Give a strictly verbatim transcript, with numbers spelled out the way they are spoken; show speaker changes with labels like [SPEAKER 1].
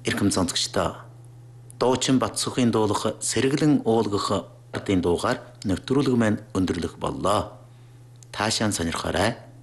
[SPEAKER 1] Эрхэм сонсогчдоо Дуучин Батсухын дуулах Сэргэлэн уулгах ардын дуугаар нэвтрүүлэг маань өндөрлөх боллоо. Таашаан сонирхоорой.